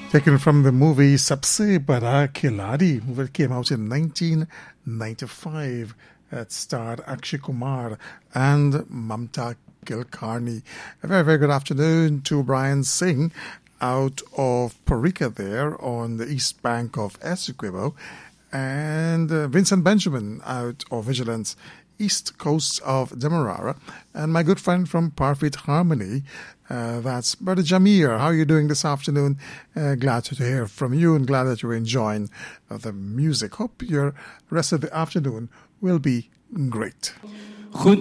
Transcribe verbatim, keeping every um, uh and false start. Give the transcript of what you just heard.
Taken from the movie Sabse Bada Khiladi, movie came out in nineteen ninety-five. It starred Akshay Kumar and Mamta Kulkarni. A very, very good afternoon to Brian Singh out of Parika there on the east bank of Essequibo, and uh, Vincent Benjamin out of Vigilance, east coast of Demerara, and my good friend from Parfit Harmony, uh, that's Brother Jamir. How are you doing this afternoon? Uh, glad to hear from you and glad that you're enjoying uh, the music. Hope your rest of the afternoon will be great. Goed.